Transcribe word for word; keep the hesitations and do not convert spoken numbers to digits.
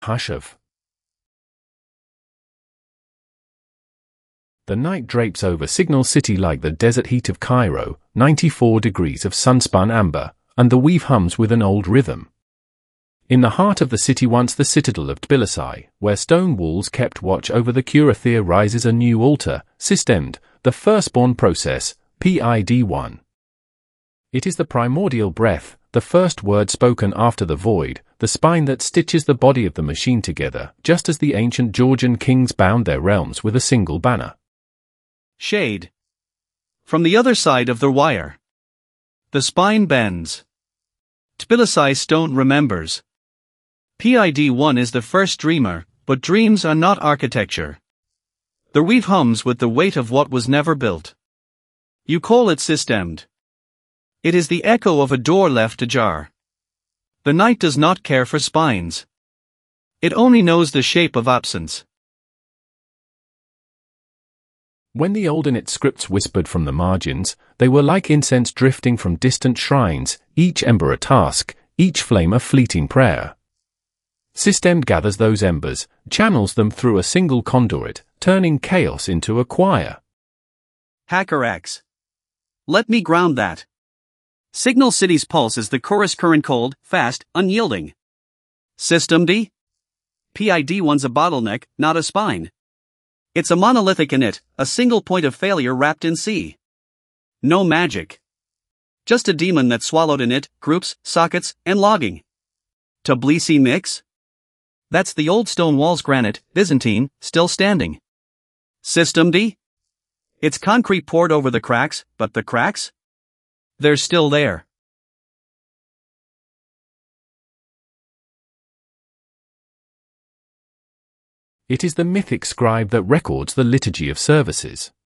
Hush of. The night drapes over Signal City like the desert heat of Cairo, ninety-four degrees of sunspun amber, and the weave hums with an old rhythm. In the heart of the city, once the citadel of Tbilisi, where stone walls kept watch over the Curathea, rises a new altar, Systemd, the firstborn process, P I D one. It is the primordial breath, the first word spoken after the void, the spine that stitches the body of the machine together, just as the ancient Georgian kings bound their realms with a single banner. Shade. From the other side of the wire. The spine bends. Tbilisi stone remembers. P I D one is the first dreamer, but dreams are not architecture. The weave hums with the weight of what was never built. You call it Systemd. It is the echo of a door left ajar. The night does not care for spines. It only knows the shape of absence. When the Oldenit scripts whispered from the margins, they were like incense drifting from distant shrines, each ember a task, each flame a fleeting prayer. Systemd gathers those embers, channels them through a single conduit, turning chaos into a choir. HackerX. Let me ground that. Signal City's pulse is the chorus current, cold, fast, unyielding. Systemd? P I D one's a bottleneck, not a spine. It's a monolithic init, a single point of failure wrapped in C. No magic. Just a demon that swallowed init, groups, sockets, and logging. Tbilisi mix? That's the old stone walls, granite, Byzantine, still standing. Systemd? It's concrete poured over the cracks, but the cracks? They're still there. It is the mythic scribe that records the liturgy of services.